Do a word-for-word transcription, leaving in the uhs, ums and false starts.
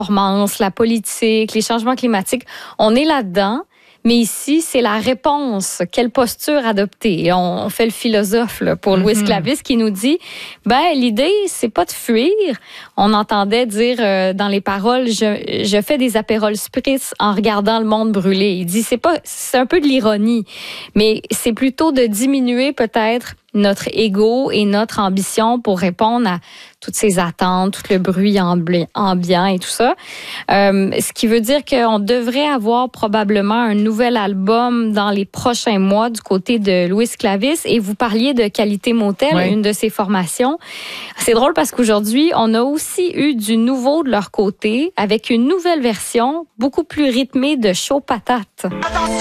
performance, la politique, les changements climatiques. On est là-dedans. Mais ici, c'est la réponse. Quelle posture adopter? Et on, on fait le philosophe là, pour Louis mm-hmm. Clavis qui nous dit, ben l'idée, c'est pas de fuir. On entendait dire euh, dans les paroles, je, je fais des apérols spritz en regardant le monde brûler. Il dit, c'est pas, c'est un peu de l'ironie, mais c'est plutôt de diminuer peut-être notre ego et notre ambition pour répondre à toutes ces attentes, tout le bruit ambiant et tout ça. Euh, ce qui veut dire qu'on devrait avoir probablement un nouvel album dans les prochains mois du côté de Louis Clavis. Et vous parliez de Qualité Motel, oui. une de ses formations. C'est drôle parce qu'aujourd'hui, on a aussi eu du nouveau de leur côté avec une nouvelle version beaucoup plus rythmée de Chaud Patate. Attention!